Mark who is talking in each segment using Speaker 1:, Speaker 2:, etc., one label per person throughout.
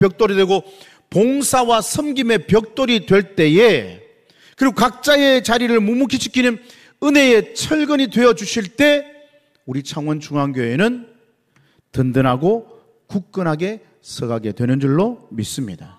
Speaker 1: 벽돌이 되고 봉사와 섬김의 벽돌이 될 때에, 그리고 각자의 자리를 묵묵히 지키는 은혜의 철근이 되어 주실 때 우리 창원중앙교회는 든든하고 굳건하게 서가게 되는 줄로 믿습니다.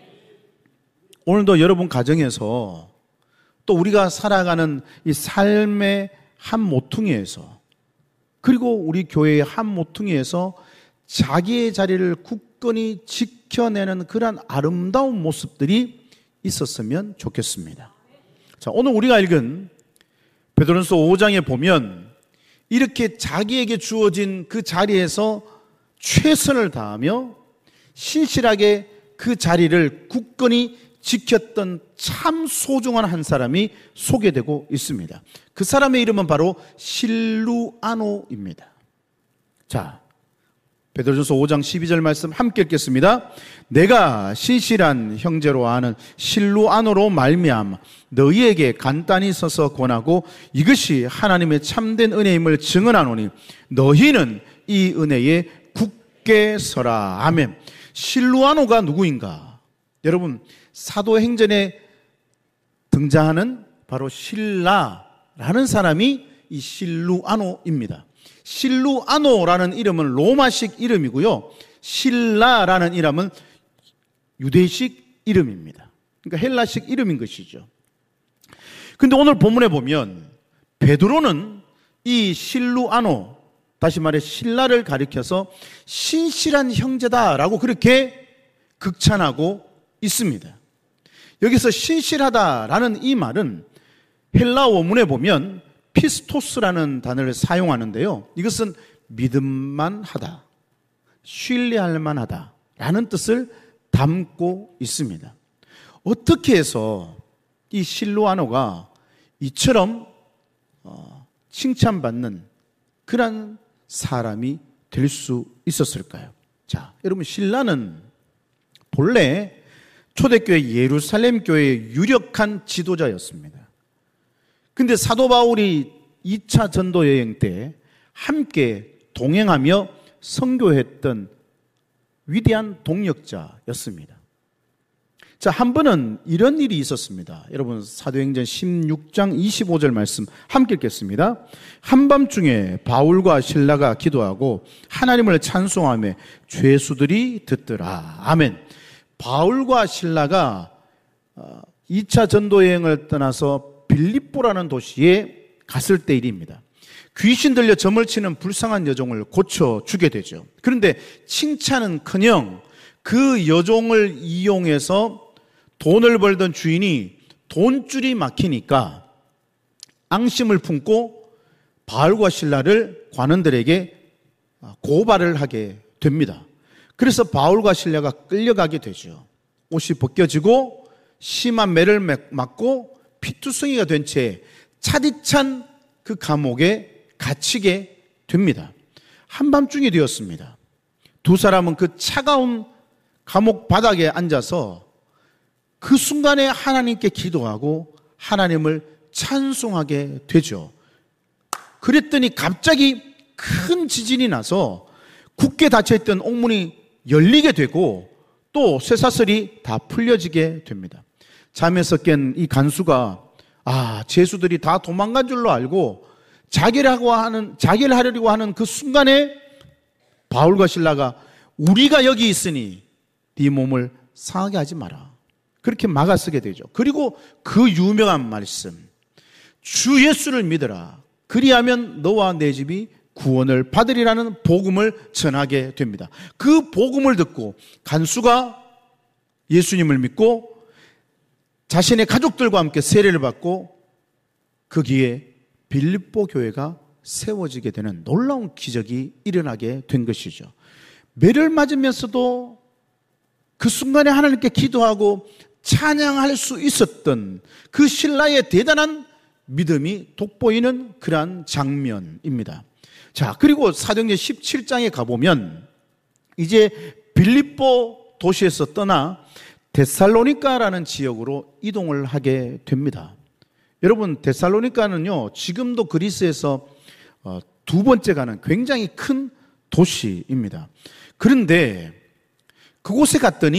Speaker 1: 오늘도 여러분 가정에서 또 우리가 살아가는 이 삶의 한 모퉁이에서, 그리고 우리 교회의 한 모퉁이에서 자기의 자리를 굳건히 지켜내는 그런 아름다운 모습들이 있었으면 좋겠습니다. 자, 오늘 우리가 읽은 베드로전서 5장에 보면 이렇게 자기에게 주어진 그 자리에서 최선을 다하며 신실하게 그 자리를 굳건히 지켰던 참 소중한 한 사람이 소개되고 있습니다. 그 사람의 이름은 바로 실루아노입니다. 자, 베드로전서 5장 12절 말씀 함께 읽겠습니다. 내가 신실한 형제로 아는 실루아노로 말미암아 너희에게 간단히 서서 권하고 이것이 하나님의 참된 은혜임을 증언하노니 너희는 이 은혜에 굳게 서라. 아멘. 실루아노가 누구인가? 여러분, 사도행전에 등장하는 바로 실라라는 사람이 이 실루아노입니다. 실루아노라는 이름은 로마식 이름이고요, 실라라는 이름은 유대식 이름입니다. 그러니까 헬라식 이름인 것이죠. 근데 오늘 본문에 보면 베드로는 이 실루아노, 다시 말해 실라를 가리켜서 신실한 형제다라고 그렇게 극찬하고 있습니다. 여기서 신실하다라는 이 말은 헬라 원문에 보면 피스토스라는 단어를 사용하는데요, 이것은 믿음만 하다, 신뢰할 만하다 라는 뜻을 담고 있습니다. 어떻게 해서 이 실루아노가 이처럼 칭찬받는 그런 사람이 될 수 있었을까요? 자, 여러분, 실라는 본래 초대교회 예루살렘 교회의 유력한 지도자였습니다. 근데 사도 바울이 2차 전도 여행 때 함께 동행하며 선교했던 위대한 동역자였습니다. 자, 한 번은 이런 일이 있었습니다. 여러분, 사도행전 16장 25절 말씀 함께 읽겠습니다. 한밤중에 바울과 실라가 기도하고 하나님을 찬송하며 죄수들이 듣더라. 아멘. 바울과 실라가 2차 전도 여행을 떠나서 빌립보라는 도시에 갔을 때 일입니다. 귀신 들려 점을 치는 불쌍한 여종을 고쳐주게 되죠. 그런데 칭찬은커녕 그 여종을 이용해서 돈을 벌던 주인이 돈줄이 막히니까 앙심을 품고 바울과 실라를 관원들에게 고발을 하게 됩니다. 그래서 바울과 실라가 끌려가게 되죠. 옷이 벗겨지고 심한 매를 맞고 피투성이가 된 채 차디찬 그 감옥에 갇히게 됩니다. 한밤중이 되었습니다. 두 사람은 그 차가운 감옥 바닥에 앉아서 그 순간에 하나님께 기도하고 하나님을 찬송하게 되죠. 그랬더니 갑자기 큰 지진이 나서 굳게 닫혀있던 옥문이 열리게 되고 또 쇠사슬이 다 풀려지게 됩니다. 잠에서 깬 이 간수가 죄수들이 다 도망간 줄로 알고 자결을 하려고 하는 그 순간에 바울과 실라가 우리가 여기 있으니 네 몸을 상하게 하지 마라, 그렇게 막아서게 되죠. 그리고 그 유명한 말씀, 주 예수를 믿어라, 그리하면 너와 내 집이 구원을 받으리라는 복음을 전하게 됩니다. 그 복음을 듣고 간수가 예수님을 믿고 자신의 가족들과 함께 세례를 받고 거기에 빌립보 교회가 세워지게 되는 놀라운 기적이 일어나게 된 것이죠. 매를 맞으면서도 그 순간에 하나님께 기도하고 찬양할 수 있었던 그 실라의 대단한 믿음이 돋보이는 그러한 장면입니다. 자, 그리고 사도행전 17장에 가보면 이제 빌립보 도시에서 떠나 데살로니가라는 지역으로 이동을 하게 됩니다. 여러분, 데살로니가는요, 지금도 그리스에서 두 번째 가는 굉장히 큰 도시입니다. 그런데 그곳에 갔더니